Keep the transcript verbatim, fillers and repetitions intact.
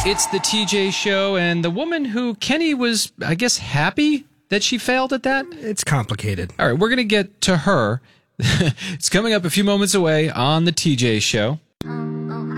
It's the T J Show, and the woman who Kenny was, I guess, happy that she failed at that? It's complicated. All right, we're going to get to her. It's coming up a few moments away on the T J Show.